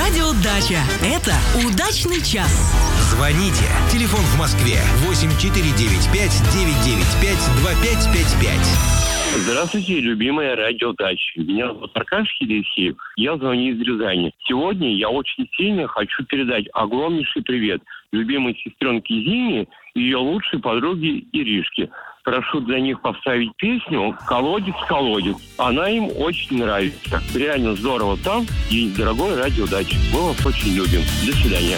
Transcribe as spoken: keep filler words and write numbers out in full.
Радио Дача. Это удачный час. Звоните. Телефон в Москве восемь четыре девять пять девять девять пять два пять пять пять. Здравствуйте, любимая радио Дача. Меня зовут Аркаш Елисеев. Я звоню из Рязани. Сегодня я очень сильно хочу передать огромнейший привет любимой сестренке Зине и ее лучшей подруге Иришке. Прошу для них поставить песню «Колодец, колодец». Она им очень нравится. Реально здорово там, и дорогой радио Дача. Мы вас очень любим. До свидания.